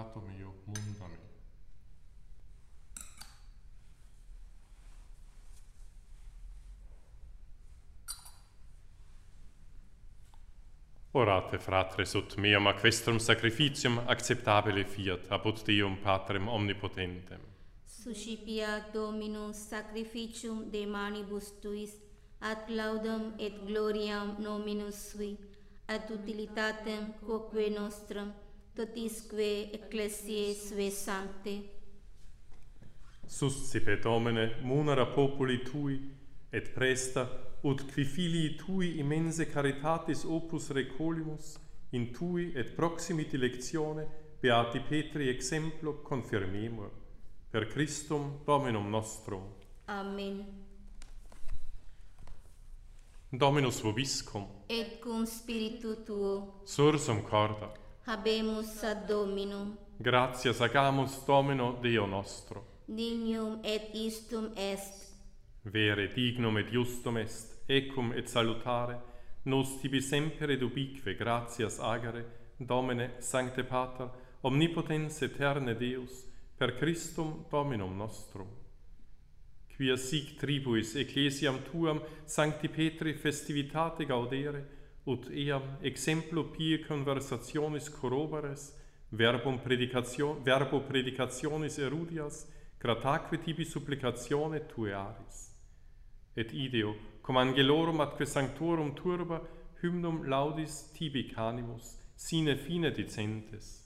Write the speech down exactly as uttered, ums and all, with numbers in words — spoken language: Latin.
peccato mio, munda me. Orate, fratres, ut meam ac vestrum sacrificium acceptabile fiat apud Deum Patrem omnipotentem. Suscipiat Dominus sacrificium de manibus tuis, ad laudem et gloriam nominus sui, ad utilitatem quoque nostrum, totisque ecclesiae sue sancte. Suscipe, Domine, munera populi Tui, et presta, ut qui filii Tui immense caritatis opus recolimus, in Tui et proximi dilectione, beati Petri exemplo confirmemur. Per Christum Dominum nostrum. Amen. Dominus vobiscum, Et cum spiritu tuo, sursum corda, habemus ad Dominum, gratias agamus Domino Deo nostro. dignum et istum est, Vere dignum et justum est, ecum et salutare, nos tibi semper et ubique gratias agere, Domine, Sancte Pater, omnipotens aeterne Deus, per Christum Dominum nostrum. Quia sic tribuis ecclesiam tuam Sancti Petri festivitate gaudere, ut eam exemplo pie conversationis corrobores, verbum predicatio, verbo predicationis erudias, grataque tibi supplicatione tue aris. Et ideo, cum angelorum atque sanctorum turba, hymnum laudis tibi canimus, sine fine dicentes.